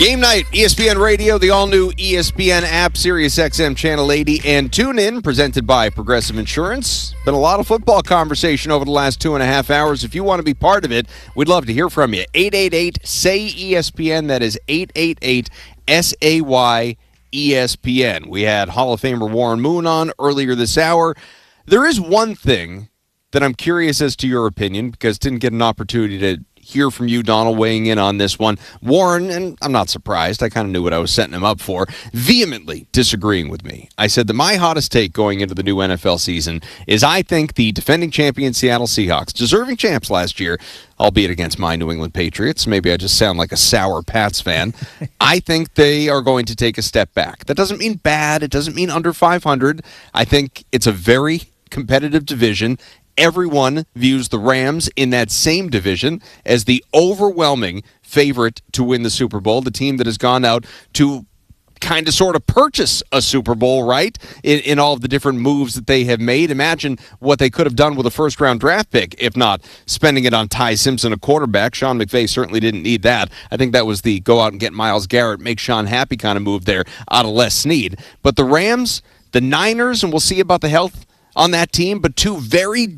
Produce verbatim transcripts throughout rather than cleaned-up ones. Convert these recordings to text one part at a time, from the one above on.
Game night, E S P N Radio, the all-new E S P N app, Sirius X M Channel eighty, and TuneIn, presented by Progressive Insurance. Been a lot of football conversation over the last two and a half hours. If you want to be part of it, we'd love to hear from you. eight eight eight, S A Y, E S P N. That is eight eight eight, S A Y, E S P N. We had Hall of Famer Warren Moon on earlier this hour. There is one thing that I'm curious as to your opinion, because didn't get an opportunity to hear from you, Donald, weighing in on this one. Warren, and I'm not surprised, I kind of knew what I was setting him up for, vehemently disagreeing with me. I said that my hottest take going into the new N F L season is I think the defending champion Seattle Seahawks, deserving champs last year, albeit against my New England Patriots, maybe I just sound like a sour Pats fan, I think they are going to take a step back. That doesn't mean bad, it doesn't mean under five hundred. I think it's a very competitive division. Everyone views the Rams in that same division as the overwhelming favorite to win the Super Bowl, the team that has gone out to kind of sort of purchase a Super Bowl, right, in, in all of the different moves that they have made. Imagine what they could have done with a first-round draft pick, if not spending it on Ty Simpson, a quarterback. Sean McVay certainly didn't need that. I think that was the go out and get Myles Garrett, make Sean happy kind of move there out of Les Snead. But the Rams, the Niners, and we'll see about the health on that team, but two very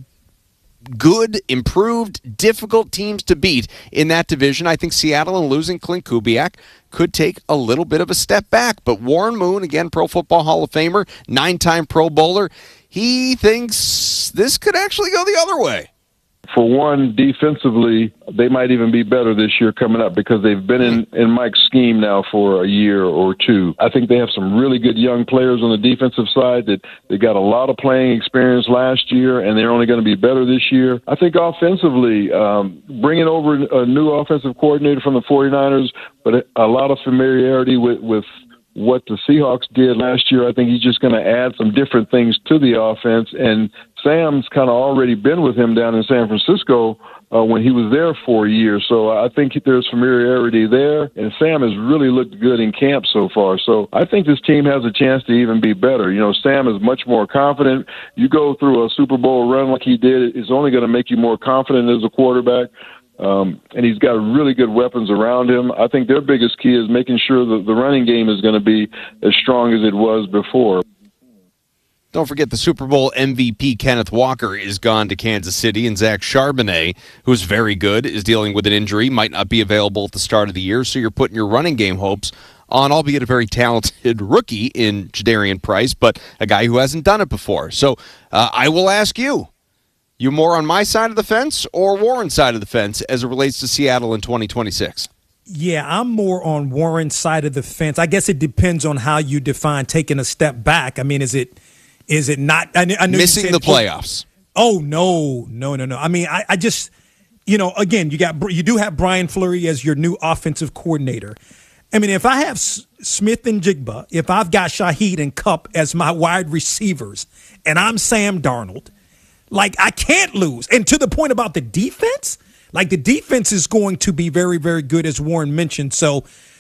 good, improved, difficult teams to beat in that division. I think Seattle and losing Clint Kubiak could take a little bit of a step back. But Warren Moon, again, Pro Football Hall of Famer, nine-time Pro Bowler, he thinks this could actually go the other way. For one, defensively, they might even be better this year coming up because they've been in, in Mike's scheme now for a year or two. I think they have some really good young players on the defensive side that they got a lot of playing experience last year, and they're only going to be better this year. I think offensively, um, bringing over a new offensive coordinator from the 49ers, but a lot of familiarity with, with what the Seahawks did last year. I think he's just going to add some different things to the offense, and Sam's kind of already been with him down in San Francisco uh, when he was there for a year. So I think there's familiarity there, and Sam has really looked good in camp so far. So I think this team has a chance to even be better. You know, Sam is much more confident. You go through a Super Bowl run like he did, it's only going to make you more confident as a quarterback. Um, and he's got really good weapons around him. I think their biggest key is making sure that the running game is going to be as strong as it was before. Don't forget the Super Bowl M V P Kenneth Walker is gone to Kansas City, and Zach Charbonnet, who's very good, is dealing with an injury, might not be available at the start of the year, so you're putting your running game hopes on, albeit a very talented rookie in Jadarian Price, but a guy who hasn't done it before. So uh, I will ask you, you more on my side of the fence or Warren's side of the fence as it relates to Seattle in twenty twenty-six? Yeah, I'm more on Warren's side of the fence. I guess it depends on how you define taking a step back. I mean, is it is it not? I, I knew missing said, the playoffs. Oh, no, no, no, no. I mean, I, I just, you know, again, you got you do have Brian Fleury as your new offensive coordinator. I mean, if I have S- Smith and Jigba, if I've got Shaheed and Kupp as my wide receivers, and I'm Sam Darnold, like, I can't lose. And to the point about the defense, like, the defense is going to be very, very good, as Warren mentioned. So,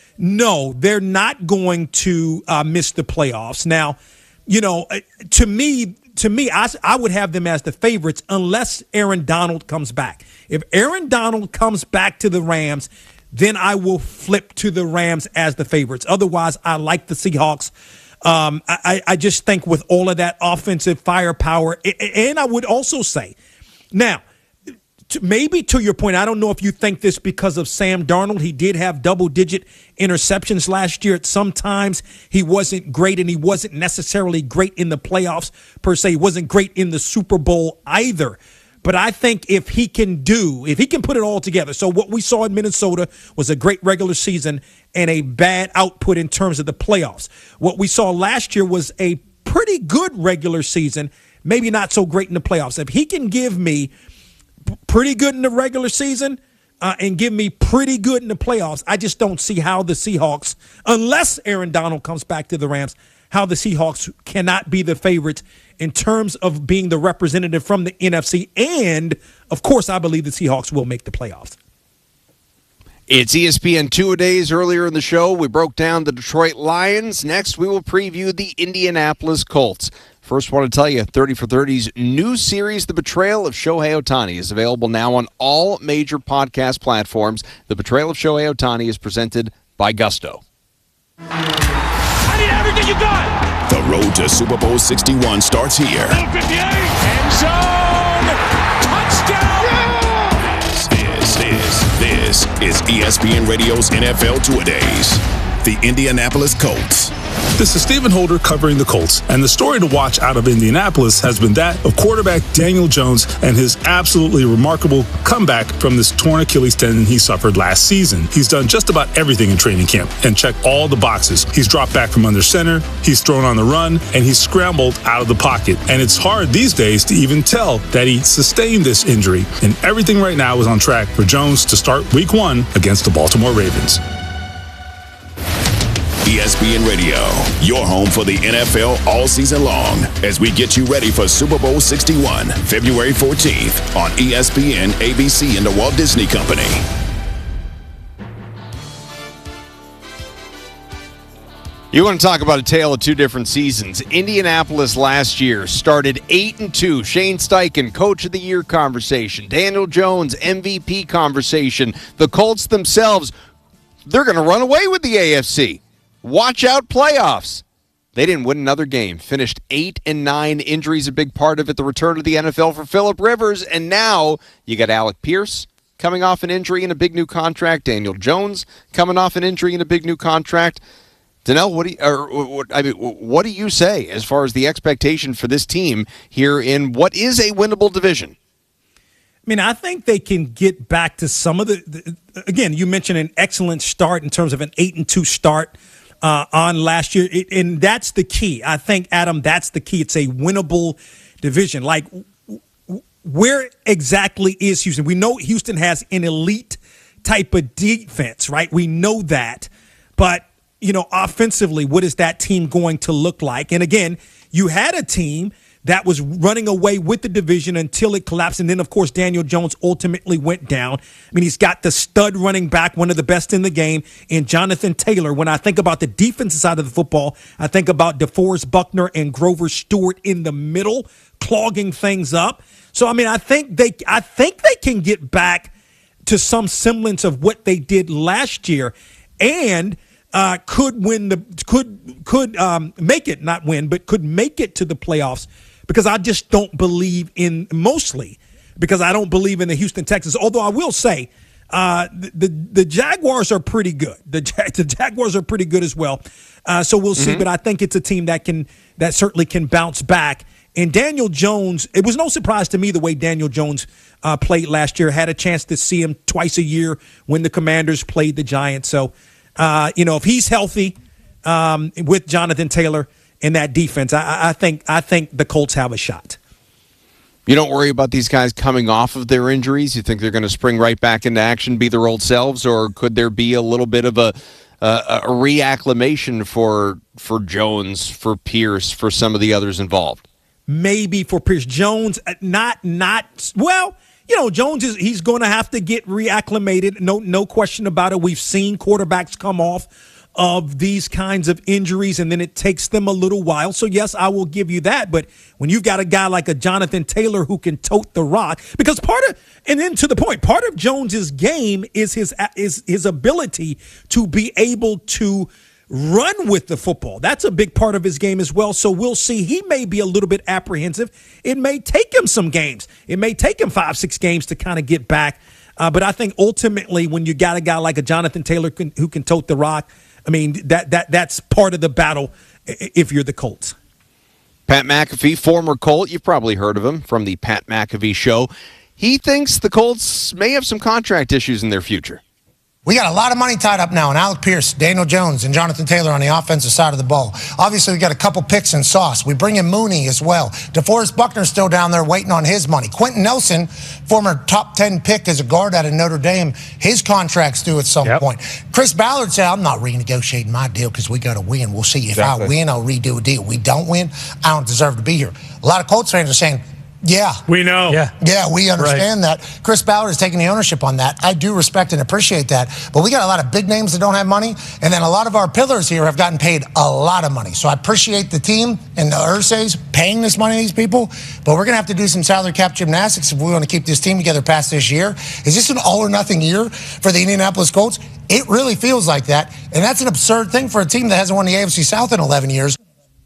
no, they're not going to uh, miss the playoffs. Now, you know, to me, to me, I, I would have them as the favorites unless Aaron Donald comes back. If Aaron Donald comes back to the Rams, then I will flip to the Rams as the favorites. Otherwise, I like the Seahawks. Um, I, I just think with all of that offensive firepower, and I would also say, now, to, maybe to your point, I don't know if you think this because of Sam Darnold. He did have double-digit interceptions last year. Sometimes he wasn't great, and he wasn't necessarily great in the playoffs per se. He wasn't great in the Super Bowl either. But I think if he can do, if he can put it all together, so what we saw in Minnesota was a great regular season and a bad output in terms of the playoffs. What we saw last year was a pretty good regular season, maybe not so great in the playoffs. If he can give me p- pretty good in the regular season uh, and give me pretty good in the playoffs, I just don't see how the Seahawks, unless Aaron Donald comes back to the Rams, how the Seahawks cannot be the favorites in terms of being the representative from the N F C. And, of course, I believe the Seahawks will make the playoffs. It's E S P N two-a-days. Earlier in the show, we broke down the Detroit Lions. Next, we will preview the Indianapolis Colts. First, want to tell you, thirty for thirty's new series, The Betrayal of Shohei Ohtani, is available now on all major podcast platforms. The Betrayal of Shohei Ohtani is presented by Gusto. I need everything you got. The road to Super Bowl sixty-one starts here. fifty-eight, end zone, touchdown. Yeah! This, this, this is E S P N Radio's N F L Two-A-Days. The Indianapolis Colts. This is Stephen Holder covering the Colts, and the story to watch out of Indianapolis has been that of quarterback Daniel Jones and his absolutely remarkable comeback from this torn Achilles tendon he suffered last season. He's done just about everything in training camp and checked all the boxes. He's dropped back from under center, he's thrown on the run, and he's scrambled out of the pocket. And it's hard these days to even tell that he sustained this injury, and everything right now is on track for Jones to start week one against the Baltimore Ravens. E S P N Radio, your home for the N F L all season long, as we get you ready for Super Bowl sixty-one, February fourteenth on E S P N, A B C, and the Walt Disney Company. You want to talk about a tale of two different seasons. Indianapolis last year started eight and two. Shane Steichen, Coach of the Year conversation. Daniel Jones, M V P conversation. The Colts themselves, they're going to run away with the A F C. Watch out, playoffs. They didn't win another game. Finished eight and nine. Injuries a big part of it. The return to the N F L for Phillip Rivers, and now you got Alec Pierce coming off an injury in a big new contract. Daniel Jones coming off an injury in a big new contract. Danelle, what do you, or, what, I mean, what do you say as far as the expectation for this team here in what is a winnable division? I mean, I think they can get back to some of the, the again, you mentioned an excellent start in terms of an eight and two start uh, on last year. It, and that's the key. I think, Adam, that's the key. It's a winnable division. Like, where exactly is Houston? We know Houston has an elite type of defense, right? We know that. But, you know, offensively, what is that team going to look like? And again, you had a team that was running away with the division until it collapsed. And then, of course, Daniel Jones ultimately went down. I mean, he's got the stud running back, one of the best in the game, in Jonathan Taylor. When I think about the defensive side of the football, I think about DeForest Buckner and Grover Stewart in the middle, clogging things up. So, I mean, I think they, I think they can get back to some semblance of what they did last year, and uh, could win the could could um, make it, not win, but could make it to the playoffs. Because I just don't believe in, mostly because I don't believe in the Houston Texans. Although I will say uh, the, the the Jaguars are pretty good. The, the Jaguars are pretty good as well. Uh, so we'll see. Mm-hmm. But I think it's a team that can that certainly can bounce back. And Daniel Jones, it was no surprise to me the way Daniel Jones uh, played last year. Had a chance to see him twice a year when the Commanders played the Giants. So, uh, you know, if he's healthy um, with Jonathan Taylor in that defense, I, I think I think the Colts have a shot. You don't worry about these guys coming off of their injuries? You think they're going to spring right back into action, be their old selves, or could there be a little bit of a a, a reacclimation for for Jones, for Pierce, for some of the others involved? Maybe for Pierce. Jones, not not well. You know, Jones is he's going to have to get reacclimated. No no question about it. We've seen quarterbacks come off of these kinds of injuries, and then it takes them a little while. So, yes, I will give you that. But when you've got a guy like a Jonathan Taylor who can tote the rock, because part of, and then to the point, part of Jones's game is his is his ability to be able to run with the football. That's a big part of his game as well. So we'll see. He may be a little bit apprehensive. It may take him some games. It may take him five, six games to kind of get back. Uh, but I think ultimately when you got a guy like a Jonathan Taylor can, who can tote the rock, I mean, that that that's part of the battle if you're the Colts. Pat McAfee, former Colt, you've probably heard of him from the Pat McAfee Show. He thinks the Colts may have some contract issues in their future. We got a lot of money tied up now in Alec Pierce, Daniel Jones, and Jonathan Taylor on the offensive side of the ball. Obviously, we got a couple picks in sauce. We bring in Mooney as well. DeForest Buckner's still down there waiting on his money. Quentin Nelson, former top ten pick as a guard out of Notre Dame, his contract's due at some yep. point. Chris Ballard said, I'm not renegotiating my deal because we got to win. We'll see. If exactly. I win, I'll redo a deal. We don't win, I don't deserve to be here. A lot of Colts fans are saying, Yeah. We know. Yeah. Yeah, we understand right. that. Chris Ballard is taking the ownership on that. I do respect and appreciate that. But we got a lot of big names that don't have money, and then a lot of our pillars here have gotten paid a lot of money. So I appreciate the team and the Irsay's paying this money to these people, but we're going to have to do some salary cap gymnastics if we want to keep this team together past this year. Is this an all or nothing year for the Indianapolis Colts? It really feels like that, and that's an absurd thing for a team that hasn't won the A F C South in eleven years.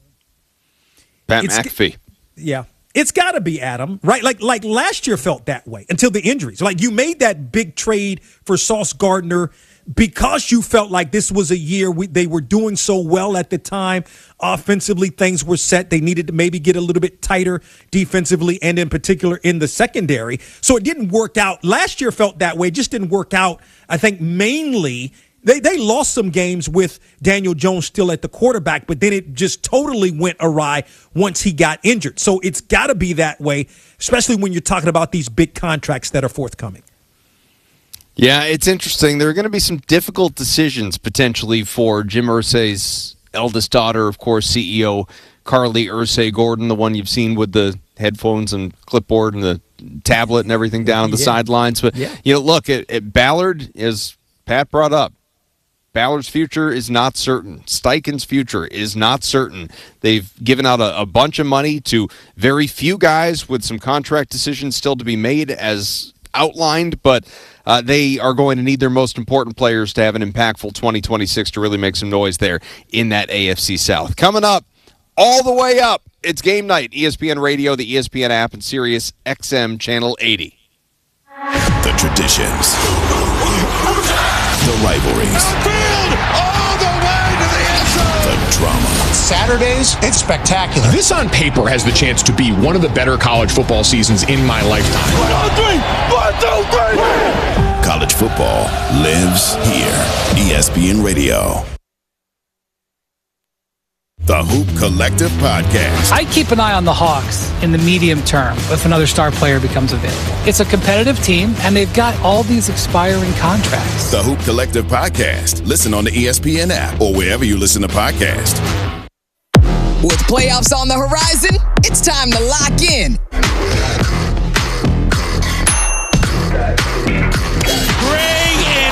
Pat It's- McAfee. Yeah. It's got to be, Adam, right? Like like last year felt that way until the injuries. Like you made that big trade for Sauce Gardner because you felt like this was a year we, they were doing so well at the time. Offensively, things were set. They needed to maybe get a little bit tighter defensively and in particular in the secondary. So it didn't work out. Last year felt that way. It just didn't work out, I think, mainly – They they lost some games with Daniel Jones still at the quarterback, but then it just totally went awry once he got injured. So it's got to be that way, especially when you're talking about these big contracts that are forthcoming. Yeah, it's interesting. There are going to be some difficult decisions potentially for Jim Irsay's eldest daughter, of course, C E O Carly Irsay Gordon, the one you've seen with the headphones and clipboard and the tablet and everything down on the Yeah. sidelines. But, Yeah. you know, look, it, it, Ballard, as Pat brought up, Ballard's future is not certain. Steichen's future is not certain. They've given out a, a bunch of money to very few guys with some contract decisions still to be made as outlined, but uh, they are going to need their most important players to have an impactful twenty twenty-six to really make some noise there in that A F C South. Coming up, all the way up, it's game night. E S P N Radio, the E S P N app, and Sirius X M Channel eighty. The traditions. The rivalries. All the way to the end zone. The drama. Saturdays, it's spectacular. This on paper has the chance to be one of the better college football seasons in my lifetime. One, two, three. One, two, three. College football lives here. E S P N Radio. The Hoop Collective Podcast. I keep an eye on the Hawks in the medium term if another star player becomes available. It's a competitive team, and they've got all these expiring contracts. The Hoop Collective Podcast. Listen on the E S P N app or wherever you listen to podcasts. With playoffs on the horizon, it's time to lock in